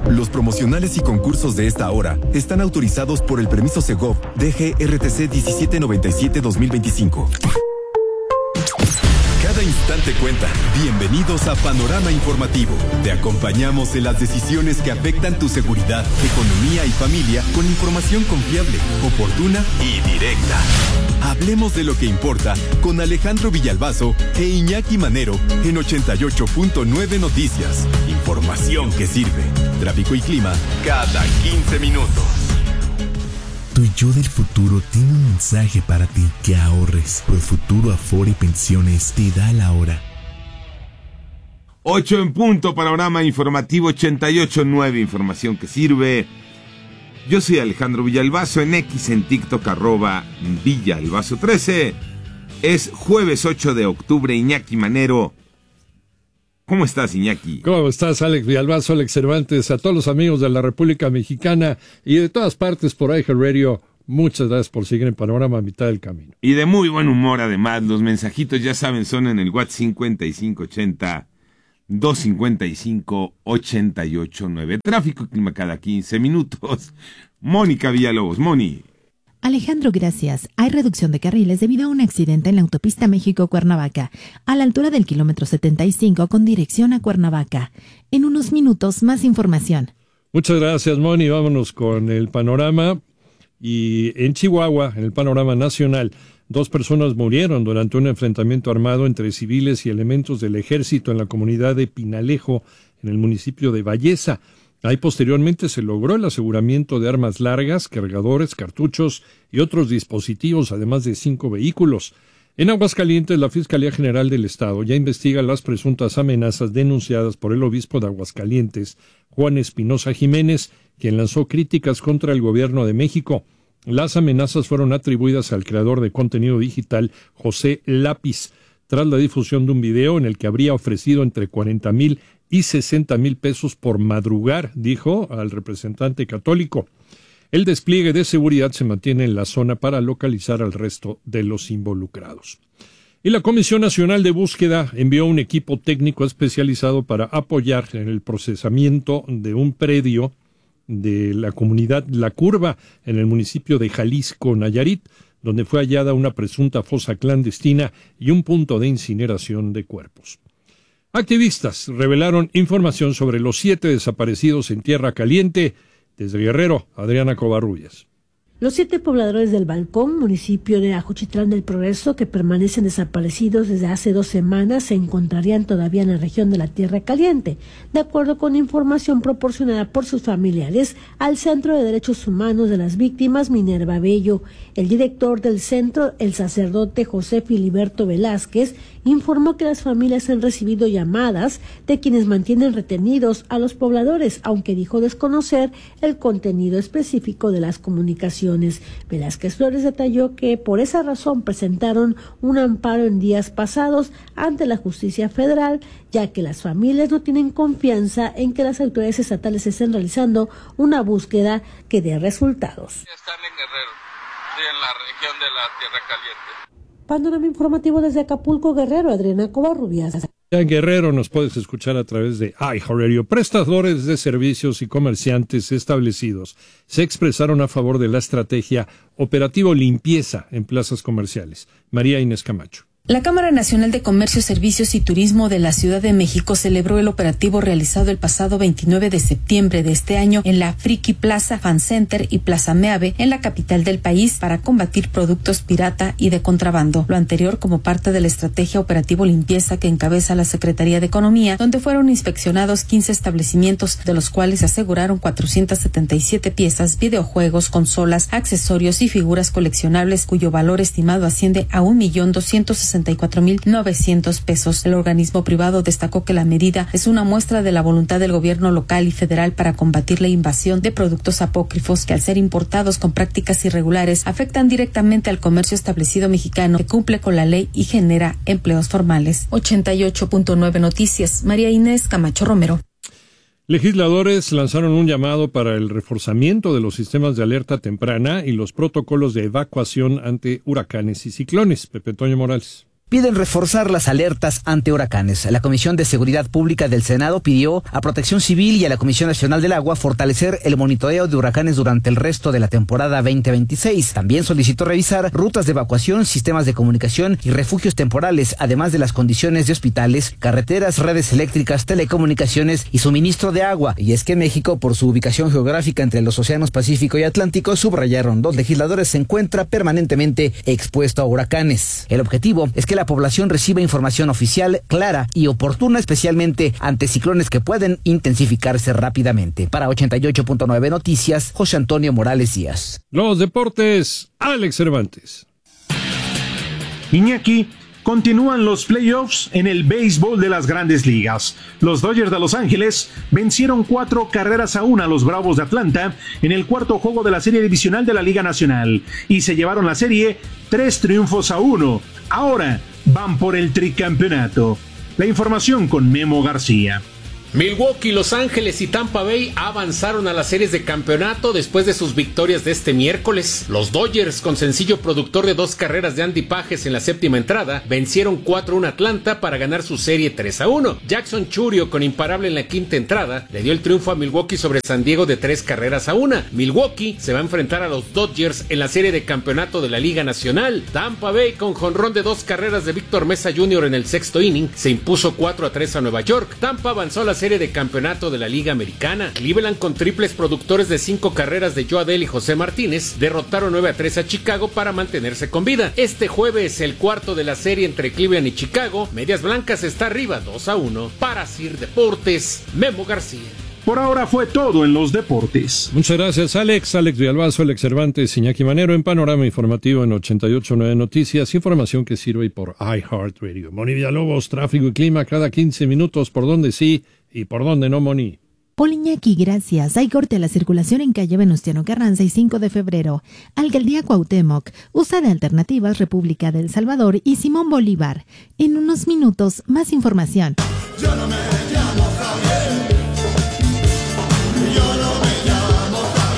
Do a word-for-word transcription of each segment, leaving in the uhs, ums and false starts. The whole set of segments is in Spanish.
Los promocionales y concursos de esta hora están autorizados por el permiso Segov D G R T C diecisiete noventa y siete dos mil veinticinco. Cada instante cuenta. Bienvenidos a Panorama Informativo. Te acompañamos en las decisiones que afectan tu seguridad, economía y familia con información confiable, oportuna y directa. Hablemos de lo que importa con Alejandro Villalbazo e Iñaki Manero en ochenta y ocho punto nueve Noticias. Información que sirve. Tráfico y clima cada quince minutos. Tu yo del futuro tiene un mensaje para ti: que ahorres. Profuturo Afore y Pensiones te da la hora. ocho en punto, Panorama Informativo ochenta y ocho punto nueve, información que sirve. Yo soy Alejandro Villalbazo, en X, en TikTok, arroba Villalbazo trece. Es jueves ocho de octubre, Iñaki Manero. ¿Cómo estás, Iñaki? ¿Cómo estás, Alex Villalbazo, Alex Cervantes? A todos los amigos de la República Mexicana y de todas partes por iHeartRadio, muchas gracias por seguir en Panorama a mitad del camino. Y de muy buen humor, además. Los mensajitos, ya saben, son en el WhatsApp cincuenta y cinco ochenta, doscientos cincuenta y cinco, ochenta y ocho nueve. Tráfico y clima cada quince minutos. Mónica Villalobos. Moni. Alejandro, gracias. Hay reducción de carriles debido a un accidente en la autopista México-Cuernavaca, a la altura del kilómetro setenta y cinco con dirección a Cuernavaca. En unos minutos, más información. Muchas gracias, Moni. Vámonos con el panorama. Y en Chihuahua, en el panorama nacional, dos personas murieron durante un enfrentamiento armado entre civiles y elementos del ejército en la comunidad de Pinalejo, en el municipio de Valleza. Ahí posteriormente se logró el aseguramiento de armas largas, cargadores, cartuchos y otros dispositivos, además de cinco vehículos. En Aguascalientes, la Fiscalía General del Estado ya investiga las presuntas amenazas denunciadas por el obispo de Aguascalientes, Juan Espinosa Jiménez, quien lanzó críticas contra el gobierno de México. Las amenazas fueron atribuidas al creador de contenido digital, José Lápiz, tras la difusión de un video en el que habría ofrecido entre cuarenta mil y sesenta mil pesos por madrugar, dijo al representante católico. El despliegue de seguridad se mantiene en la zona para localizar al resto de los involucrados. Y la Comisión Nacional de Búsqueda envió un equipo técnico especializado para apoyar en el procesamiento de un predio de la comunidad La Curva en el municipio de Jalisco, Nayarit, donde fue hallada una presunta fosa clandestina y un punto de incineración de cuerpos. Activistas revelaron información sobre los siete desaparecidos en Tierra Caliente. Desde Guerrero, Adriana Covarrubias. Los siete pobladores del Balcón, municipio de Ajuchitlán del Progreso, que permanecen desaparecidos desde hace dos semanas, se encontrarían todavía en la región de la Tierra Caliente, de acuerdo con información proporcionada por sus familiares al Centro de Derechos Humanos de las Víctimas, Minerva Bello. El director del centro, el sacerdote José Filiberto Velázquez, informó que las familias han recibido llamadas de quienes mantienen retenidos a los pobladores, aunque dijo desconocer el contenido específico de las comunicaciones. Velázquez Flores detalló que por esa razón presentaron un amparo en días pasados ante la justicia federal, ya que las familias no tienen confianza en que las autoridades estatales estén realizando una búsqueda que dé resultados. Están en Guerrero, sí, en la región de la Tierra Caliente. Panorama informativo desde Acapulco, Guerrero, Adriana Covarrubias. En Guerrero nos puedes escuchar a través de iHeartRadio. Prestadores de servicios y comerciantes establecidos se expresaron a favor de la estrategia Operativo Limpieza en plazas comerciales. María Inés Camacho. La Cámara Nacional de Comercio, Servicios y Turismo de la Ciudad de México celebró el operativo realizado el pasado veintinueve de septiembre de este año en la Friki Plaza, Fan Center y Plaza Meave en la capital del país para combatir productos pirata y de contrabando. Lo anterior como parte de la estrategia Operativo Limpieza que encabeza la Secretaría de Economía, donde fueron inspeccionados quince establecimientos, de los cuales se aseguraron cuatrocientas setenta y siete piezas, videojuegos, consolas, accesorios y figuras coleccionables cuyo valor estimado asciende a un millón doscientos sesenta y cuatro mil novecientos pesos. El organismo privado destacó que la medida es una muestra de la voluntad del gobierno local y federal para combatir la invasión de productos apócrifos que, al ser importados con prácticas irregulares, afectan directamente al comercio establecido mexicano que cumple con la ley y genera empleos formales. ochenta y ocho punto nueve Noticias, María Inés Camacho Romero. Legisladores lanzaron un llamado para el reforzamiento de los sistemas de alerta temprana y los protocolos de evacuación ante huracanes y ciclones. Pepe Toño Morales. piden reforzar las alertas ante huracanes. La Comisión de Seguridad Pública del Senado pidió a Protección Civil y a la Comisión Nacional del Agua fortalecer el monitoreo de huracanes durante el resto de la temporada veinte veintiséis. También solicitó revisar rutas de evacuación, sistemas de comunicación y refugios temporales, además de las condiciones de hospitales, carreteras, redes eléctricas, telecomunicaciones y suministro de agua. Y es que México, por su ubicación geográfica entre los océanos Pacífico y Atlántico, subrayaron dos legisladores, se encuentra permanentemente expuesto a huracanes. El objetivo es que la población reciba información oficial, clara y oportuna, especialmente ante ciclones que pueden intensificarse rápidamente. Para ochenta y ocho punto nueve Noticias, José Antonio Morales Díaz. Los deportes, Alex Cervantes. Iñaki, continúan los playoffs en el béisbol de las Grandes Ligas. Los Dodgers de Los Ángeles vencieron cuatro carreras a una a los Bravos de Atlanta en el cuarto juego de la serie divisional de la Liga Nacional y se llevaron la serie tres triunfos a uno. Ahora van por el tricampeonato. La información con Memo García. Milwaukee, Los Ángeles y Tampa Bay avanzaron a las series de campeonato después de sus victorias de este miércoles. Los Dodgers, con sencillo productor de dos carreras de Andy Pages en la séptima entrada, vencieron cuatro a uno a Atlanta para ganar su serie tres a uno. Jackson Churio, con imparable en la quinta entrada, le dio el triunfo a Milwaukee sobre San Diego de tres carreras a una. Milwaukee se va a enfrentar a los Dodgers en la serie de campeonato de la Liga Nacional. Tampa Bay, con jonrón de dos carreras de Víctor Mesa junior en el sexto inning, se impuso cuatro a tres a Nueva York. Tampa avanzó a la serie de campeonato de la Liga Americana. Cleveland, con triples productores de cinco carreras de Joe Adell y José Martínez, derrotaron nueve a tres a Chicago para mantenerse con vida. Este jueves, el cuarto de la serie entre Cleveland y Chicago, Medias Blancas está arriba dos a uno. Para Sir Deportes, Memo García. Por ahora fue todo en los deportes. Muchas gracias, Alex. Alex Villalbazo, Alex Cervantes, Iñaki Manero en Panorama Informativo en ochenta y ocho punto nueve Noticias. Información que sirve por iHeartRadio. Moni Villalobos, tráfico y clima cada quince minutos. ¿Por dónde sí y por dónde no, Moni? Hola Iñaki, gracias. Hay corte a la circulación en calle Venustiano Carranza y cinco de febrero. Alcaldía Cuauhtémoc, usa de alternativas República del Salvador y Simón Bolívar. En unos minutos, más información. Yo no me llamo Javier. Yo no me llamo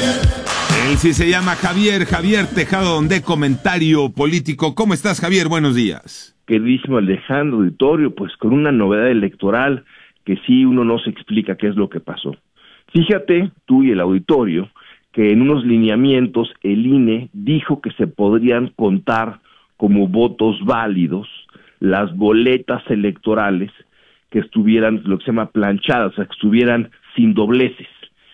Javier. Él sí se llama Javier, Javier Tejado, donde comentario político. ¿Cómo estás, Javier? Buenos días. Queridísimo Alejandro Auditorio, pues con una novedad electoral que sí uno no se explica qué es lo que pasó. Fíjate, tú y el auditorio, que en unos lineamientos el I N E dijo que se podrían contar como votos válidos las boletas electorales que estuvieran, lo que se llama planchadas, o sea, que estuvieran sin dobleces.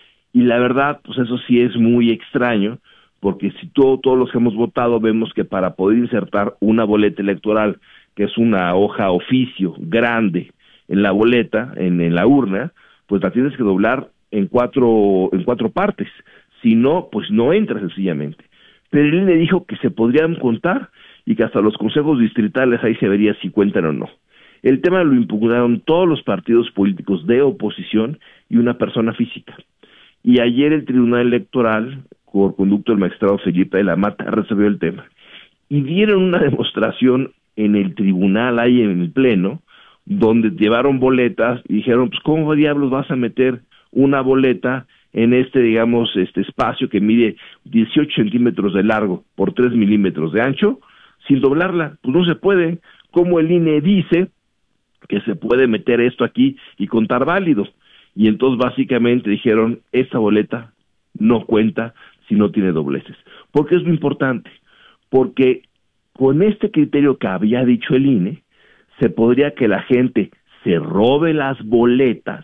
Y la verdad, pues eso sí es muy extraño, porque si todo, todos los que hemos votado vemos que para poder insertar una boleta electoral, que es una hoja oficio grande, en la boleta, en, en la urna, pues la tienes que doblar en cuatro, en cuatro partes. Si no, pues no entra sencillamente. Pero el I N E dijo que se podrían contar y que hasta los consejos distritales ahí se vería si cuentan o no. El tema lo impugnaron todos los partidos políticos de oposición y una persona física. Y ayer el Tribunal Electoral, por conducto del magistrado Felipe de la Mata, resolvió el tema. Y dieron una demostración en el tribunal, ahí en el pleno, donde llevaron boletas y dijeron, pues, ¿cómo diablos vas a meter una boleta en este, digamos, este espacio que mide dieciocho centímetros de largo por tres milímetros de ancho, sin doblarla? Pues no se puede. ¿Cómo el I N E dice que se puede meter esto aquí y contar válido? Y entonces básicamente dijeron, esta boleta no cuenta si no tiene dobleces. ¿Por qué es muy importante? Porque con este criterio que había dicho el I N E, se podría que la gente se robe las boletas,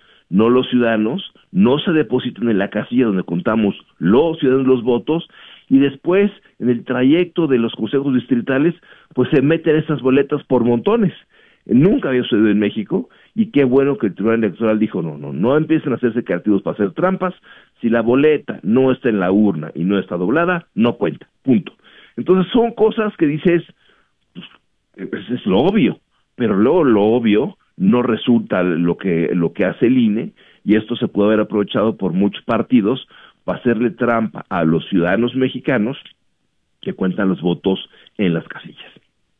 no los ciudadanos, no se depositen en la casilla donde contamos los ciudadanos los votos, y después, en el trayecto de los consejos distritales, pues se meten esas boletas por montones. Nunca había sucedido en México, y qué bueno que el Tribunal Electoral dijo, no, no, no empiecen a hacerse creativos para hacer trampas, si la boleta no está en la urna y no está doblada, no cuenta, punto. Entonces son cosas que dices, pues es lo obvio, pero luego lo obvio no resulta lo que lo que hace el I N E, y esto se puede haber aprovechado por muchos partidos para hacerle trampa a los ciudadanos mexicanos que cuentan los votos en las casillas.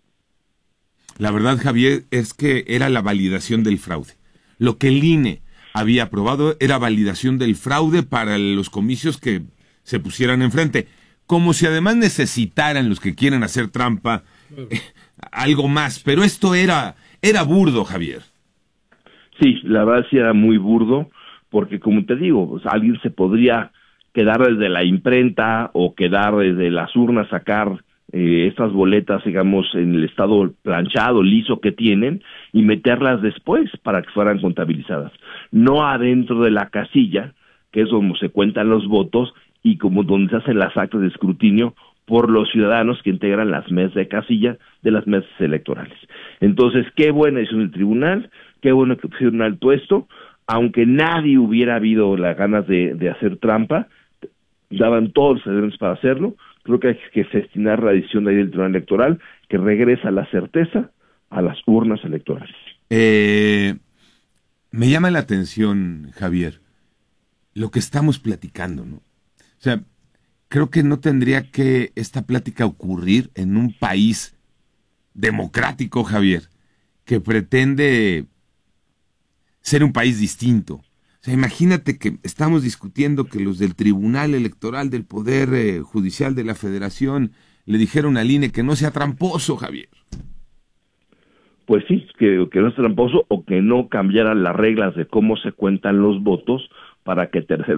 La verdad, Javier, es que era la validación del fraude. Lo que el I N E había aprobado era validación del fraude para los comicios que se pusieran enfrente. Como si además necesitaran los que quieren hacer trampa eh, algo más, pero esto era, era burdo, Javier. Sí, la verdad sí era muy burdo, porque como te digo, pues, alguien se podría quedar desde la imprenta o quedar desde las urnas, sacar eh, estas boletas, digamos, en el estado planchado, liso que tienen, y meterlas después para que fueran contabilizadas. No adentro de la casilla, que es donde se cuentan los votos, y como donde se hacen las actas de escrutinio por los ciudadanos que integran las mesas de casilla de las mesas electorales. Entonces, qué buena decisión del tribunal, qué bueno que pusieron alto esto, aunque nadie hubiera habido las ganas de, de hacer trampa, daban todos los elementos para hacerlo. Creo que hay que destinar la decisión de ahí del tribunal electoral, que regresa la certeza a las urnas electorales. Eh, me llama la atención, Javier, lo que estamos platicando, ¿no? O sea, creo que no tendría que esta plática ocurrir en un país democrático, Javier, que pretende ser un país distinto. O sea, imagínate que estamos discutiendo que los del Tribunal Electoral del Poder eh, Judicial de la Federación le dijeron al I N E que no sea tramposo, Javier. Pues sí, que, que no es tramposo o que no cambiaran las reglas de cómo se cuentan los votos para que terceros